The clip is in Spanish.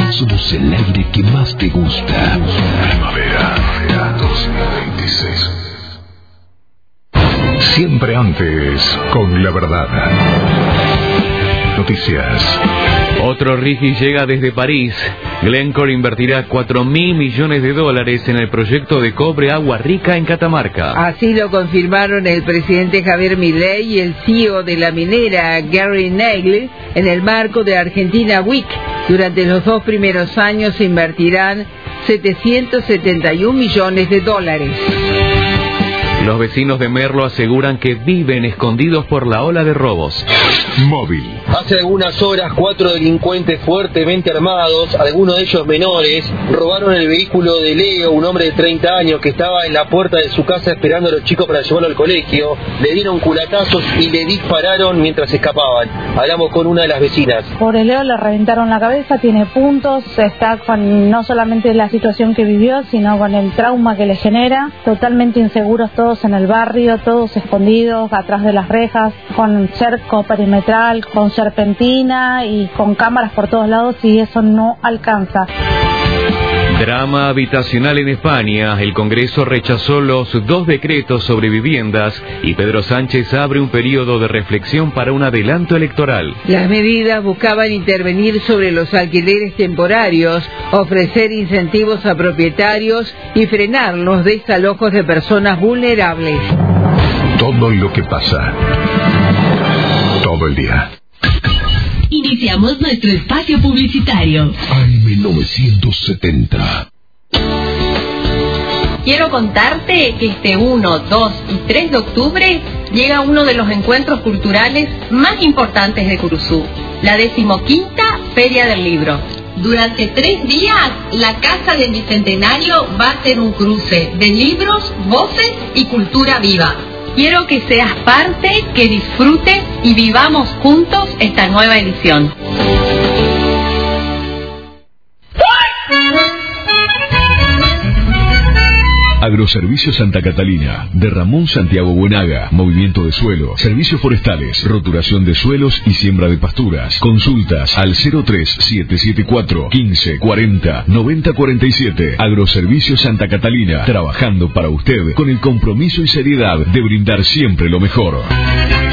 Somos el aire que más te gusta. Primavera 2026. Siempre antes, con la verdad. Noticias. Otro RIGI llega desde París. Glencore invertirá $4.000 millones en el proyecto de cobre Agua Rica en Catamarca. Así lo confirmaron el presidente Javier Milei y el CEO de la minera, Gary Nagle, en el marco de Argentina Week. Durante los 2 primeros años se invertirán $771 millones. Los vecinos de Merlo aseguran que viven escondidos por la ola de robos. Móvil. Hace algunas horas, 4 delincuentes fuertemente armados, algunos de ellos menores, robaron el vehículo de Leo, un hombre de 30 años que estaba en la puerta de su casa esperando a los chicos para llevarlo al colegio. Le dieron culatazos y le dispararon mientras escapaban. Hablamos con una de las vecinas. Pobre Leo, le reventaron la cabeza, tiene puntos, está con no solamente la situación que vivió, sino con el trauma que le genera, totalmente inseguros todos en el barrio, todos escondidos atrás de las rejas, con cerco perimetral, con serpentina y con cámaras por todos lados, y eso no alcanza. Drama habitacional en España. El Congreso rechazó los 2 decretos sobre viviendas y Pedro Sánchez abre un periodo de reflexión para un adelanto electoral. Las medidas buscaban intervenir sobre los alquileres temporarios, ofrecer incentivos a propietarios y frenar los desalojos de personas vulnerables. Todo lo que pasa. Todo el día. Iniciamos nuestro espacio publicitario. AM970. Quiero contarte que este 1, 2 y 3 de octubre llega uno de los encuentros culturales más importantes de Curuzú, la 15ª Feria del Libro. Durante 3 días, la Casa del Bicentenario va a ser un cruce de libros, voces y cultura viva. Quiero que seas parte, que disfrutes y vivamos juntos esta nueva edición. Agroservicios Santa Catalina, de Ramón Santiago Buenaga, movimiento de suelo, servicios forestales, roturación de suelos y siembra de pasturas. Consultas al 03774 15 40 90 47. Agroservicios Santa Catalina, trabajando para usted con el compromiso y seriedad de brindar siempre lo mejor.